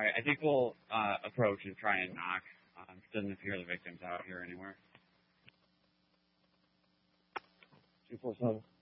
All right, I think we'll approach and try and knock. Doesn't appear the victim's out here anywhere. 247.